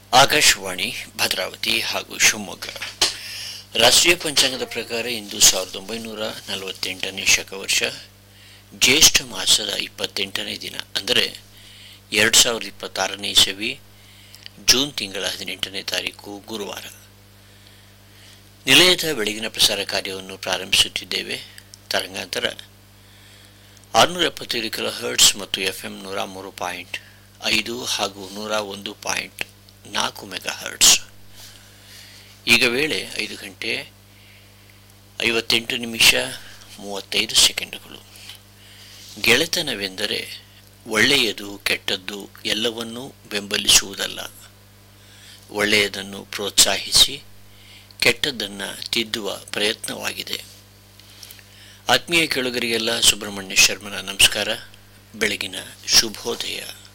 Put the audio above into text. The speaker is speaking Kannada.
ಆಕಾಶವಾಣಿ ಭದ್ರಾವತಿ ಹಾಗೂ ಶಿವಮೊಗ್ಗ. ರಾಷ್ಟ್ರೀಯ ಪಂಚಾಂಗದ ಪ್ರಕಾರ ಇಂದು 1948ನೇ ಶಕವರ್ಷ ಜ್ಯೇಷ್ಠ ಮಾಸದ 28ನೇ ದಿನ, ಅಂದರೆ 2026ನೇ ಇಸವಿ ಜೂನ್ ತಿಂಗಳ 18ನೇ ತಾರೀಕು ಗುರುವಾರ. ನಿಲಯದ ಬೆಳಗಿನ ಪ್ರಸಾರ ಕಾರ್ಯವನ್ನು ಪ್ರಾರಂಭಿಸುತ್ತಿದ್ದೇವೆ. ತರಂಗಾಂತರ 675 ಕಿಲೋಹರ್ಟ್ಸ್ ಮತ್ತು FM 103.5 ಹಾಗೂ 101.4 ಮೆಗಾಹರ್ಟ್ಸ್. ಈಗ ವೇಳೆ 5:58:35 ಗೆಳೆತನವೆಂದರೆ ಒಳ್ಳೆಯದು ಕೆಟ್ಟದ್ದು ಎಲ್ಲವನ್ನೂ ಬೆಂಬಲಿಸುವುದಲ್ಲ, ಒಳ್ಳೆಯದನ್ನು ಪ್ರೋತ್ಸಾಹಿಸಿ ಕೆಟ್ಟದ್ದನ್ನು ತಿದ್ದುವ ಪ್ರಯತ್ನವಾಗಿದೆ. ಆತ್ಮೀಯ ಕೇಳುಗರಿಗೆಲ್ಲ ಸುಬ್ರಹ್ಮಣ್ಯ ಶರ್ಮನ ನಮಸ್ಕಾರ, ಬೆಳಗಿನ ಶುಭೋದಯ.